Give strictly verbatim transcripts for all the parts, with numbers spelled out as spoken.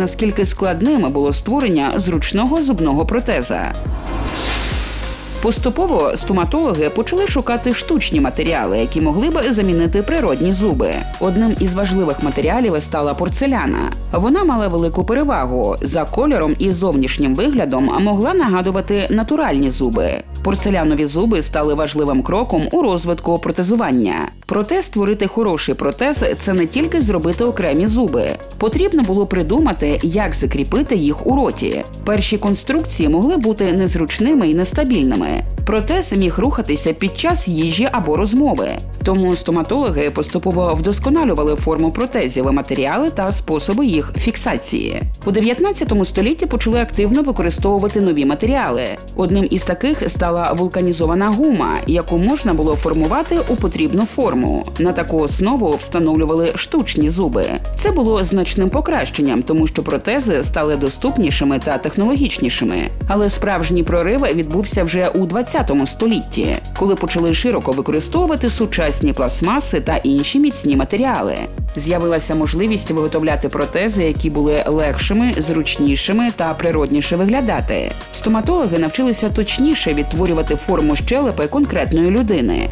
наскільки складним було створення зручного зубного протеза. Поступово стоматологи почали шукати штучні матеріали, які могли б замінити природні зуби. Одним із важливих матеріалів стала порцеляна. Вона мала велику перевагу. За кольором і зовнішнім виглядом могла нагадувати натуральні зуби. Порцелянові зуби стали важливим кроком у розвитку протезування. Проте створити хороший протез – це не тільки зробити окремі зуби. Потрібно було придумати, як закріпити їх у роті. Перші конструкції могли бути незручними і нестабільними. Протез міг рухатися під час їжі або розмови. Тому стоматологи поступово вдосконалювали форму протезів, матеріали та способи їх фіксації. У дев'ятнадцятому столітті почали активно використовувати нові матеріали. Одним із таких стала вулканізована гума, яку можна було формувати у потрібну форму. На таку основу встановлювали штучні зуби. Це було значним покращенням, тому що протези стали доступнішими та технологічнішими. Але справжній прорив відбувся вже у двадцятому столітті, коли почали широко використовувати сучасні пластмаси та інші міцні матеріали. З'явилася можливість виготовляти протези, які були легшими, зручнішими та природніше виглядати. Стоматологи навчилися точніше відтворювати форму щелепи конкретної людини.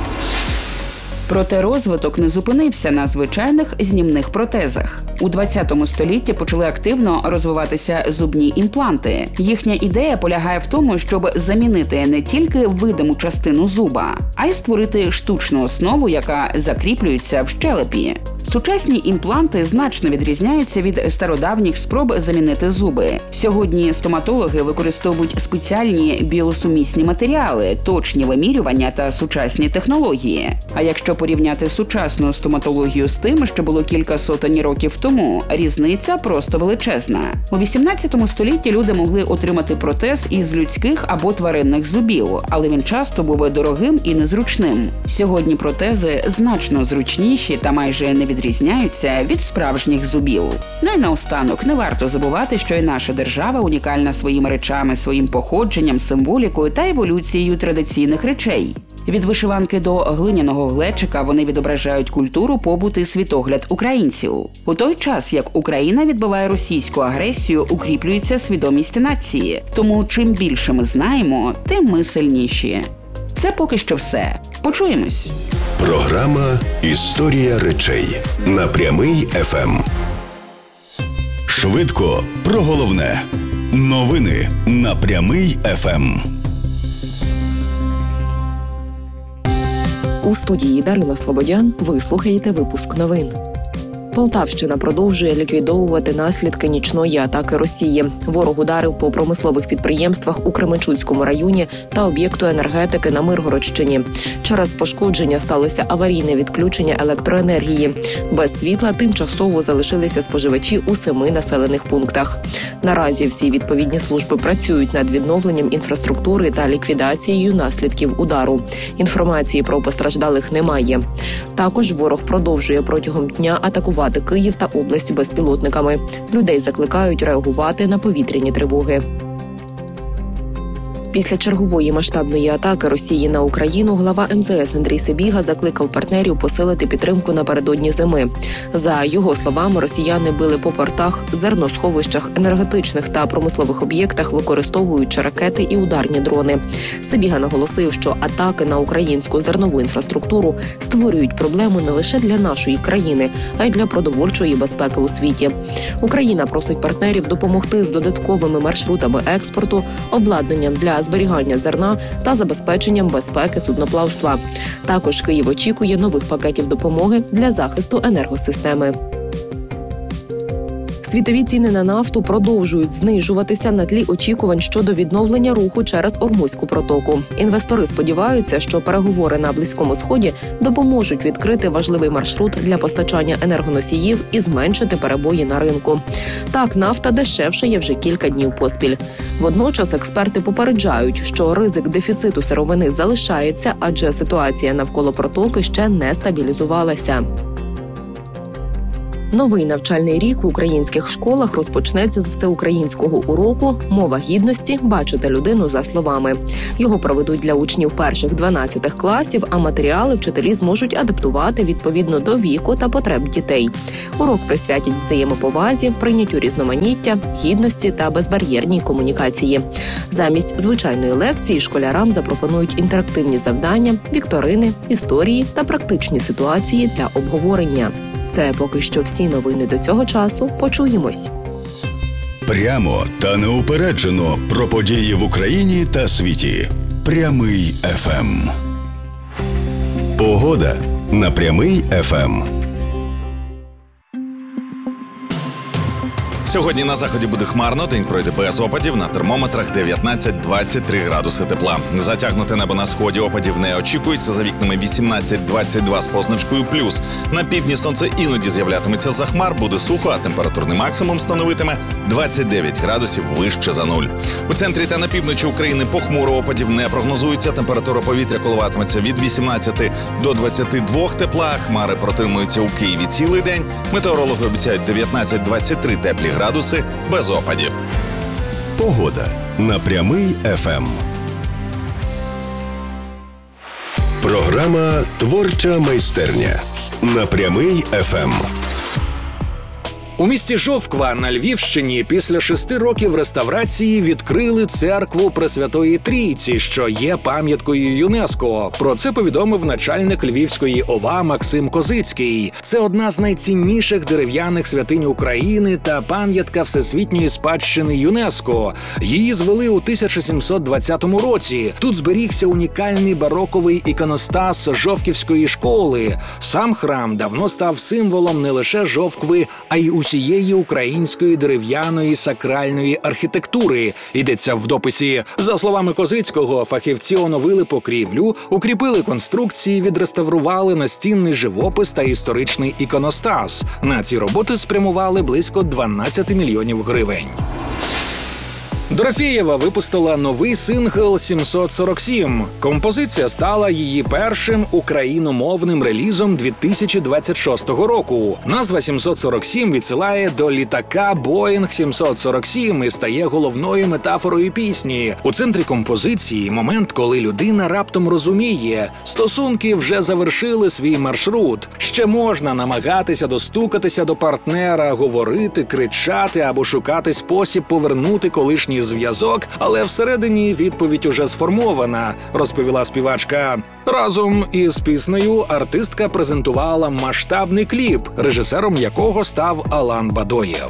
Проте розвиток не зупинився на звичайних знімних протезах. У двадцятому столітті почали активно розвиватися зубні імпланти. Їхня ідея полягає в тому, щоб замінити не тільки видиму частину зуба, а й створити штучну основу, яка закріплюється в щелепі. Сучасні імпланти значно відрізняються від стародавніх спроб замінити зуби. Сьогодні стоматологи використовують спеціальні біосумісні матеріали, точні вимірювання та сучасні технології. А якщо порівняти сучасну стоматологію з тим, що було кілька сотень років тому, різниця просто величезна. У вісімнадцятому столітті люди могли отримати протез із людських або тваринних зубів, але він часто був дорогим і незручним. Сьогодні протези значно зручніші та майже не відрізняються від справжніх зубів. Ну і наостанок, не варто забувати, що і наша держава унікальна своїми речами, своїм походженням, символікою та еволюцією традиційних речей. Від вишиванки до глиняного глечика вони відображають культуру, побут і світогляд українців. У той час, як Україна відбиває російську агресію, укріплюється свідомість нації. Тому чим більше ми знаємо, тим ми сильніші. Це поки що все. Почуємось. Програма «Історія речей» на Прямий еф ем. Швидко про головне. Новини на Прямий еф ем. У студії Дарина Слободян ви слухаєте випуск новин. Полтавщина продовжує ліквідовувати наслідки нічної атаки Росії. Ворог ударив по промислових підприємствах у Кременчуцькому районі та об'єкту енергетики на Миргородщині. Через пошкодження сталося аварійне відключення електроенергії. Без світла тимчасово залишилися споживачі у семи населених пунктах. Наразі всі відповідні служби працюють над відновленням інфраструктури та ліквідацією наслідків удару. Інформації про постраждалих немає. Також ворог продовжує протягом дня атакувати Київ та область безпілотниками. Людей закликають реагувати на повітряні тривоги. Після чергової масштабної атаки Росії на Україну глава ем зе ес Андрій Сибіга закликав партнерів посилити підтримку напередодні зими. За його словами, росіяни били по портах, зерносховищах, енергетичних та промислових об'єктах, використовуючи ракети і ударні дрони. Сибіга наголосив, що атаки на українську зернову інфраструктуру створюють проблему не лише для нашої країни, а й для продовольчої безпеки у світі. Україна просить партнерів допомогти з додатковими маршрутами експорту, обладнанням для зберігання зерна та забезпеченням безпеки судноплавства. Також Київ очікує нових пакетів допомоги для захисту енергосистеми. Світові ціни на нафту продовжують знижуватися на тлі очікувань щодо відновлення руху через Ормузьку протоку. Інвестори сподіваються, що переговори на Близькому Сході допоможуть відкрити важливий маршрут для постачання енергоносіїв і зменшити перебої на ринку. Так, нафта дешевшає вже кілька днів поспіль. Водночас експерти попереджають, що ризик дефіциту сировини залишається, адже ситуація навколо протоки ще не стабілізувалася. Новий навчальний рік в українських школах розпочнеться з всеукраїнського уроку «Мова гідності. Бачити людину за словами». Його проведуть для учнів перших-дванадцятих класів, а матеріали вчителі зможуть адаптувати відповідно до віку та потреб дітей. Урок присвятять взаємоповазі, прийняттю різноманіття, гідності та безбар'єрній комунікації. Замість звичайної лекції школярам запропонують інтерактивні завдання, вікторини, історії та практичні ситуації для обговорення. Це поки що всі новини до цього часу. Почуємось. Прямо та неупереджено про події в Україні та світі. Прямий еф ем. Погода на Прямий еф ем. Сьогодні на заході буде хмарно, день пройде без опадів, на термометрах дев'ятнадцять-двадцять три градуси тепла. Затягнуте небо на сході, опадів не очікується, за вікнами вісімнадцять-двадцять два з позначкою плюс. На півдні сонце іноді з'являтиметься за хмар, буде сухо, а температурний максимум становитиме двадцять дев'ять градусів вище за нуль. У центрі та на півночі України похмуро, опадів не прогнозується, температура повітря коливатиметься від вісімнадцяти до двадцяти двох тепла, хмари протримуються у Києві цілий день, метеорологи обіцяють дев'ятнадцять-двадцять три теплі градуси без опадів. Погода на Прямий еф ем. Програма «Творча майстерня» на Прямий еф ем. У місті Жовква на Львівщині після шести років реставрації відкрили церкву Пресвятої Трійці, що є пам'яткою ЮНЕСКО. Про це повідомив начальник Львівської ОВА Максим Козицький. Це одна з найцінніших дерев'яних святинь України та пам'ятка всесвітньої спадщини ЮНЕСКО. Її звели у тисяча сімсот двадцятому році. Тут зберігся унікальний бароковий іконостас Жовківської школи. Сам храм давно став символом не лише Жовкви, а й усієї української дерев'яної сакральної архітектури. Йдеться в дописі. За словами Козицького, фахівці оновили покрівлю, укріпили конструкції, відреставрували настінний живопис та історичний іконостас. На ці роботи спрямували близько дванадцять мільйонів гривень. Дорофєєва випустила новий сингл «сімсот сорок сім». Композиція стала її першим україномовним релізом дві тисячі двадцять шостого року. Назва «сімсот сорок сім» відсилає до літака Боїнг сімсот сорок сім і стає головною метафорою пісні. У центрі композиції – момент, коли людина раптом розуміє – стосунки вже завершили свій маршрут. Ще можна намагатися достукатися до партнера, говорити, кричати або шукати спосіб повернути колишній зв'язок, але всередині відповідь уже сформована, розповіла співачка. Разом із піснею артистка презентувала масштабний кліп, режисером якого став Алан Бадоєв.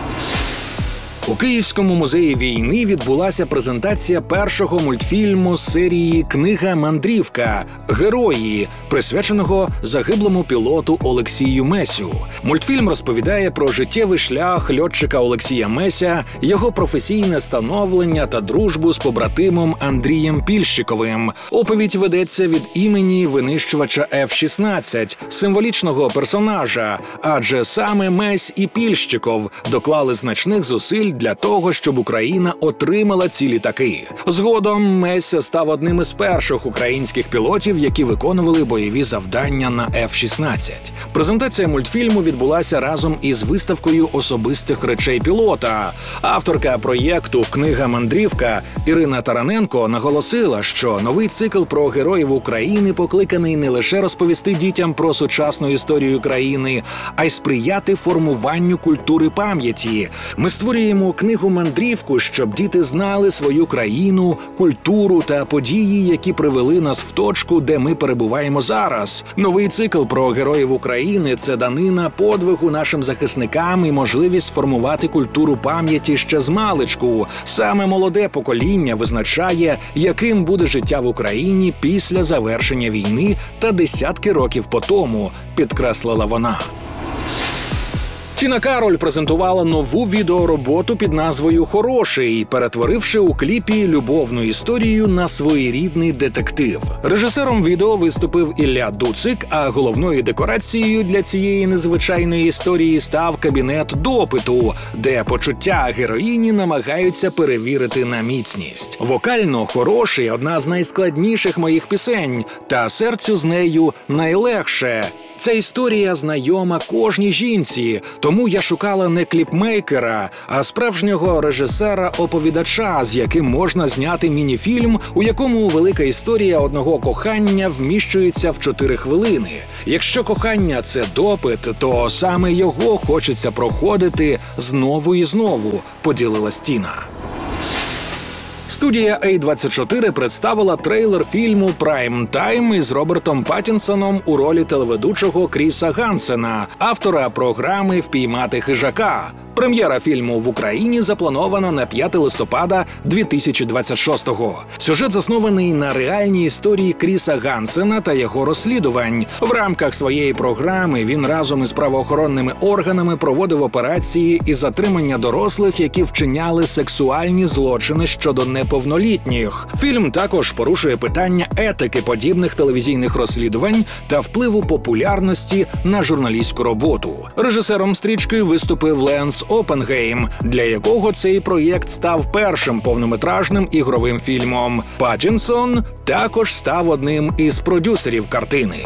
У Київському музеї війни відбулася презентація першого мультфільму з серії «Книга Мандрівка. Герої», присвяченого загиблому пілоту Олексію Месю. Мультфільм розповідає про життєвий шлях льотчика Олексія Меся, його професійне становлення та дружбу з побратимом Андрієм Пільщиковим. Оповідь ведеться від імені винищувача еф шістнадцять, символічного персонажа, адже саме Месь і Пільщиков доклали значних зусиль для того, щоб Україна отримала ці літаки. Згодом Месь став одним із перших українських пілотів, які виконували бойові завдання на еф шістнадцять. Презентація мультфільму відбулася разом із виставкою особистих речей пілота. Авторка проєкту «Книга Мандрівка» Ірина Тараненко наголосила, що новий цикл про героїв України покликаний не лише розповісти дітям про сучасну історію країни, а й сприяти формуванню культури пам'яті. Ми створюємо книгу-мандрівку, щоб діти знали свою країну, культуру та події, які привели нас в точку, де ми перебуваємо зараз. Новий цикл про героїв України – це данина подвигу нашим захисникам і можливість сформувати культуру пам'яті ще з маличку. Саме молоде покоління визначає, яким буде життя в Україні після завершення війни та десятки років по тому, підкреслила вона. Тіна Кароль презентувала нову відеороботу під назвою «Хороший», перетворивши у кліпі любовну історію на своєрідний детектив. Режисером відео виступив Ілля Дуцик, а головною декорацією для цієї незвичайної історії став кабінет допиту, де почуття героїні намагаються перевірити на міцність. Вокально «Хороший» – одна з найскладніших моїх пісень, та серцю з нею найлегше. Ця історія знайома кожній жінці, тому я шукала не кліпмейкера, а справжнього режисера-оповідача, з яким можна зняти міні-фільм, у якому велика історія одного кохання вміщується в чотири хвилини. Якщо кохання – це допит, то саме його хочеться проходити знову і знову, поділилась Тіна. Студія ей двадцять чотири представила трейлер фільму «Прайм Тайм» із Робертом Паттінсоном у ролі телеведучого Кріса Гансена, автора програми «Впіймати хижака». Прем'єра фільму в Україні запланована на п'яте листопада дві тисячі двадцять шостого. Сюжет заснований на реальній історії Кріса Гансена та його розслідувань. В рамках своєї програми він разом із правоохоронними органами проводив операції із затримання дорослих, які вчиняли сексуальні злочини щодо неповнолітніх. Фільм також порушує питання етики подібних телевізійних розслідувань та впливу популярності на журналістську роботу. Режисером стрічки виступив Ленс Опенгейм, для якого цей проєкт став першим повнометражним ігровим фільмом. Паттінсон також став одним із продюсерів картини.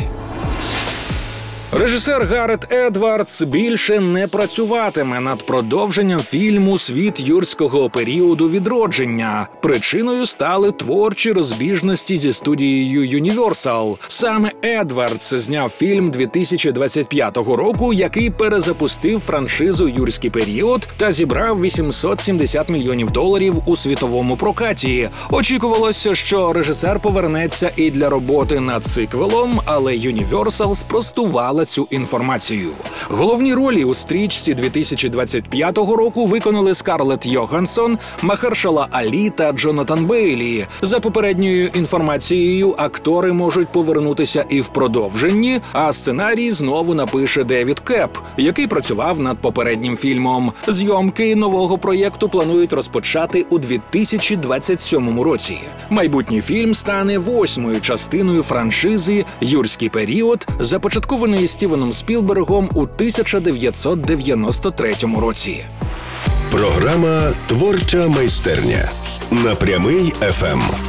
Режисер Гарет Едвардс більше не працюватиме над продовженням фільму «Світ юрського періоду відродження». Причиною стали творчі розбіжності зі студією Universal. Саме Едвардс зняв фільм дві тисячі двадцять п'ятого року, який перезапустив франшизу «Юрський період» та зібрав вісімсот сімдесят мільйонів доларів у світовому прокаті. Очікувалося, що режисер повернеться і для роботи над циквелом, але Universal спростувала цю інформацію. Головні ролі у стрічці дві тисячі двадцять п'ятого року виконали Скарлетт Йоханссон, Махершала Алі та Джонатан Бейлі. За попередньою інформацією, актори можуть повернутися і в продовженні, а сценарій знову напише Девід Кеп, який працював над попереднім фільмом. Зйомки нового проєкту планують розпочати у дві тисячі двадцять сьомому році. Майбутній фільм стане восьмою частиною франшизи «Юрський період», започаткованої Стівеном Спілбергом у тисяча дев'ятсот дев'яносто третьому році. Програма «Творча майстерня» на Прямий еф ем.